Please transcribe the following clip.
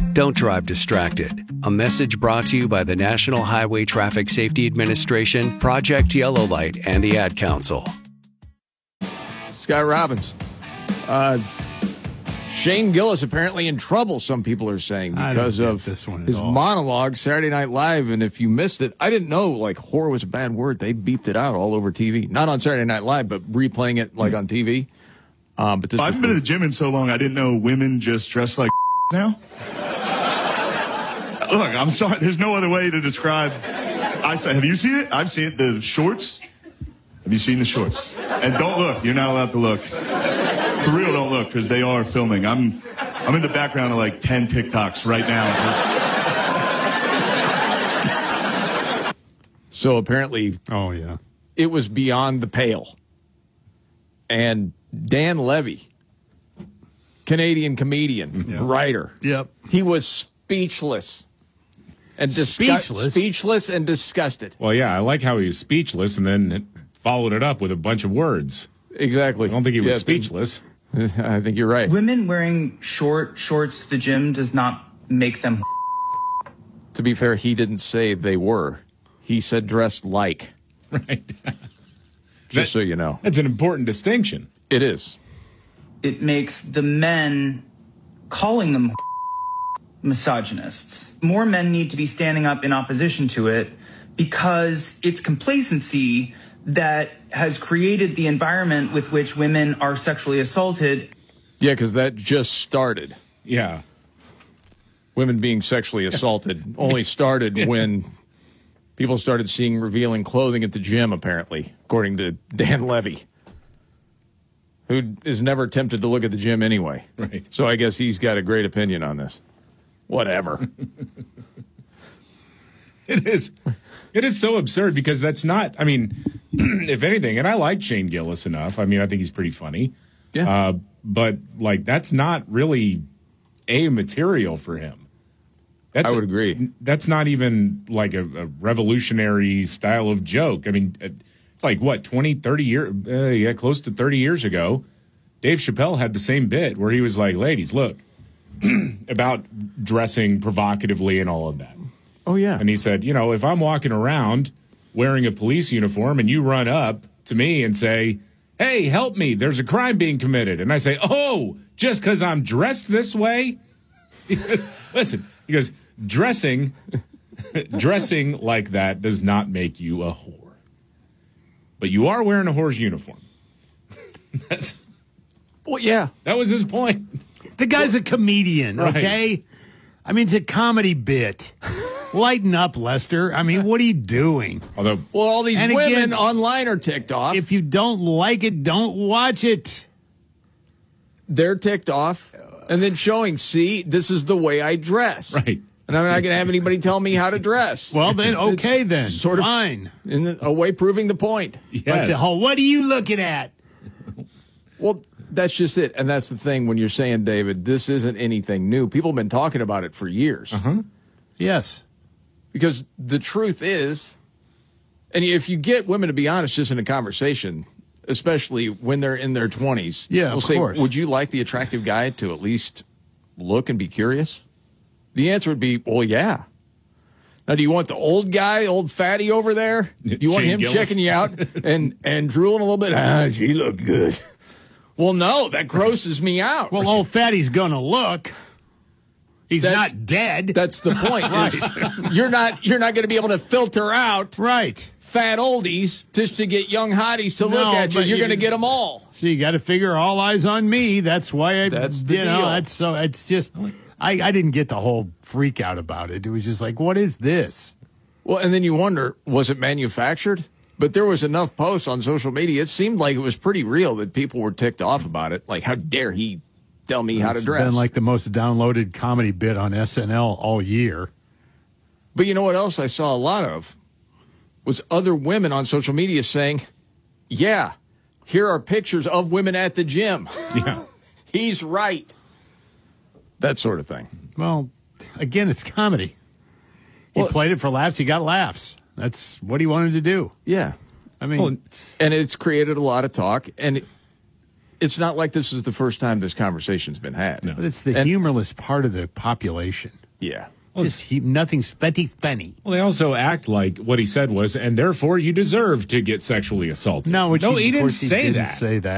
Don't drive distracted. A message brought to you by the National Highway Traffic Safety Administration, Project Yellow Light, and the Ad Council. Scott Robbins. Shane Gillis apparently in trouble, some people are saying, because of his monologue Saturday Night Live. And if you missed it, I didn't know, whore was a bad word. They beeped it out all over TV. Not on Saturday Night Live, but replaying it, on TV. But I haven't been to the gym in so long, I didn't know women just dress like now. Look, I'm sorry. There's no other way to describe. Have you seen it? I've seen it. The shorts. Have you seen the shorts? And don't look. You're not allowed to look. For real, don't look, because they are filming. I'm in the background of 10 TikToks right now. So apparently, it was beyond the pale. And Dan Levy, Canadian comedian, writer. Yep. He was speechless. And speechless and disgusted. Well, yeah, I like how he was speechless and then followed it up with a bunch of words. Exactly. I don't think he was speechless. I think you're right. Women wearing short shorts to the gym does not make them. To be fair, he didn't say they were. He said dressed like. Right. Just so you know. That's an important distinction. It is. It makes the men calling them misogynists. More men need to be standing up in opposition to it because it's complacency that has created the environment with which women are sexually assaulted. Yeah, because that just started. Yeah. Women being sexually assaulted only started when people started seeing revealing clothing at the gym, apparently, according to Dan Levy, who is never tempted to look at the gym anyway. Right. So I guess he's got a great opinion on this. Whatever. It is so absurd because that's not, if anything, and I like Shane Gillis enough. I think he's pretty funny. Yeah. But that's not really a material for him. I would agree. That's not even a revolutionary style of joke. It's 20, 30 years, close to 30 years ago, Dave Chappelle had the same bit where he was like, ladies, look, about dressing provocatively and all of that. Oh, yeah. And he said, if I'm walking around wearing a police uniform and you run up to me and say, hey, help me, there's a crime being committed. And I say, oh, just because I'm dressed this way? He goes, listen, dressing like that does not make you a whore. But you are wearing a whore's uniform. Well, yeah. That was his point. The guy's a comedian, okay? Right. It's a comedy bit. Lighten up, Lester. What are you doing? Although, all these women online are ticked off. If you don't like it, don't watch it. They're ticked off and then showing, see, this is the way I dress. Right. And I'm not going to have anybody tell me how to dress. Well, then, okay, then. Sort of fine. In a way, proving the point. Yes. What are you looking at? Well, that's just it. And that's the thing when you're saying, David, this isn't anything new. People have been talking about it for years. Uh-huh. Yes. Because the truth is, and if you get women to be honest just in a conversation, especially when they're in their 20s, of course. Would you like the attractive guy to at least look and be curious? The answer would be, well, yeah. Now, do you want the old guy, old fatty over there? Do you want him checking you out and drooling a little bit? She looked good. Well, no, that grosses me out. Well, old fatty's going to look. He's not dead. That's the point. Right. You're not going to be able to filter out fat oldies just to get young hotties to look at you. You're going to get them all. So you got to figure all eyes on me. That's why that's the deal. It's just I didn't get the whole freak out about it. It was just like, what is this? Well, and then you wonder, was it manufactured? But there was enough posts on social media. It seemed like it was pretty real that people were ticked off about it. Like, how dare he tell me how to dress? It's been like the most downloaded comedy bit on SNL all year. But you know what else I saw a lot of? Was other women on social media saying, yeah, here are pictures of women at the gym. Yeah. He's right. That sort of thing. Well, again, it's comedy. He played it for laughs. He got laughs. That's what he wanted to do. Yeah. I mean, and it's created a lot of talk. And it's not like this is the first time this conversation's been had. But it's the humorless part of the population. Yeah. Nothing's funny. Well, they also act like what he said was, and therefore you deserve to get sexually assaulted. No, he didn't say that.